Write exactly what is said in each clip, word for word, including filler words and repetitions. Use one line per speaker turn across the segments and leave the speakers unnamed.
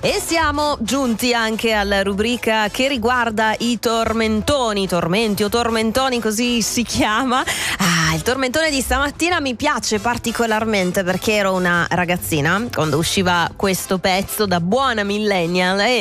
E siamo giunti anche alla rubrica che riguarda i tormentoni, tormenti o tormentoni, così si chiama. Ah, il tormentone di stamattina mi piace particolarmente perché ero una ragazzina quando usciva questo pezzo, da buona millennial, e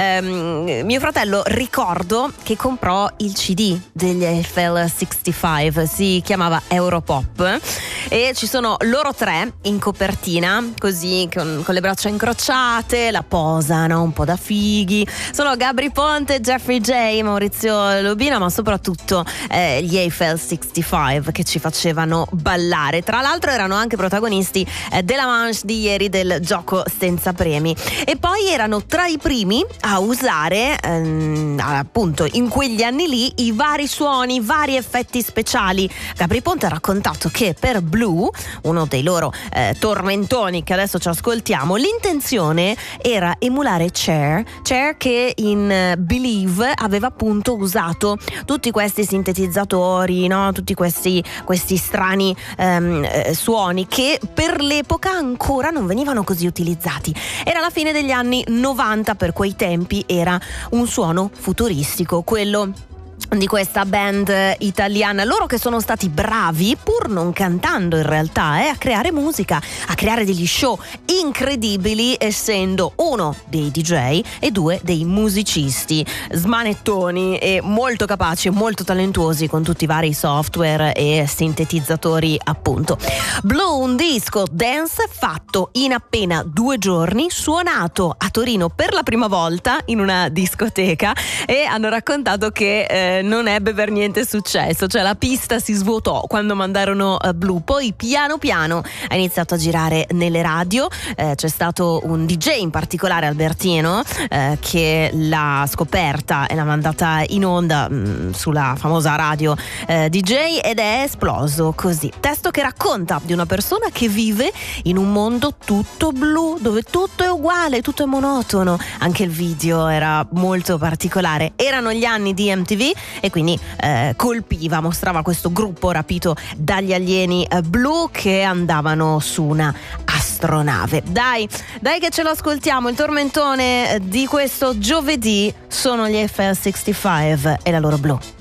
ehm, mio fratello ricordo che comprò il C D degli Eiffel sessantacinque, si chiamava Europop, e ci sono loro tre in copertina, così con, con le braccia incrociate, la posano un po' da fighi. Sono Gabry Ponte, Jeffrey J, Maurizio Lubina, ma soprattutto eh, gli Eiffel sessantacinque che ci facevano ballare. Tra l'altro erano anche protagonisti eh, della manche di ieri del gioco senza premi, e poi erano tra i primi a usare ehm, appunto in quegli anni lì i vari suoni, i vari effetti speciali. Gabry Ponte ha raccontato che per Blue, uno dei loro eh, tormentoni che adesso ci ascoltiamo, l'intenzione era emulare Cher, Cher che in uh, Believe aveva appunto usato tutti questi sintetizzatori, no? Tutti questi, questi strani um, eh, suoni che per l'epoca ancora non venivano così utilizzati. Era la fine degli anni novanta, per quei tempi era un suono futuristico, quello di questa band italiana. Loro che sono stati bravi, pur non cantando in realtà, eh, a creare musica, a creare degli show incredibili, essendo uno dei D J e due dei musicisti smanettoni e molto capaci e molto talentuosi con tutti i vari software e sintetizzatori appunto. Blue, un disco dance fatto in appena due giorni, suonato a Torino per la prima volta in una discoteca, e hanno raccontato che eh, non ebbe per niente successo, cioè la pista si svuotò quando mandarono uh, Blue. Poi piano piano ha iniziato a girare nelle radio, eh, c'è stato un D J in particolare, Albertino, eh, che l'ha scoperta e l'ha mandata in onda mh, sulla famosa radio eh, D J, ed è esploso così. Testo che racconta di una persona che vive in un mondo tutto blu, dove tutto è uguale, tutto è monotono. Anche il video era molto particolare. Erano gli anni di M T V e quindi eh, colpiva, mostrava questo gruppo rapito dagli alieni eh, blu che andavano su una astronave. Dai, dai che ce lo ascoltiamo. Il tormentone di questo giovedì sono gli Eiffel sessantacinque e la loro Blue.